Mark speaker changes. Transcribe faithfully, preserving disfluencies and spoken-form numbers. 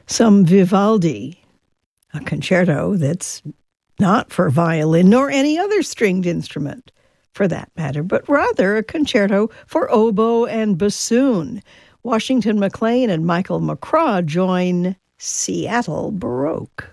Speaker 1: some Vivaldi, a concerto that's not for violin nor any other stringed instrument, for that matter, but rather a concerto for oboe and bassoon. Washington McLean and Michael McCraw join Seattle Baroque.